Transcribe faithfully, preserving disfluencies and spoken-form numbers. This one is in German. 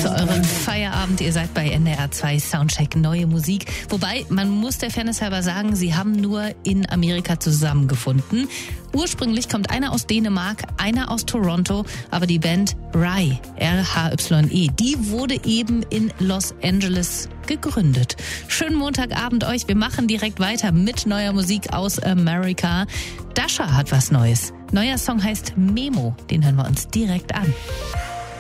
für euren Feierabend. Ihr seid bei N D R zwei Soundcheck Neue Musik. Wobei, man muss der Fairness halber sagen, sie haben nur in Amerika zusammengefunden. Ursprünglich kommt einer aus Dänemark, einer aus Toronto, aber die Band Rhye, R H Y E, die wurde eben in Los Angeles gegründet. Schönen Montagabend euch. Wir machen direkt weiter mit neuer Musik aus Amerika. Dasha hat was Neues. Neuer Song heißt Memo. Den hören wir uns direkt an.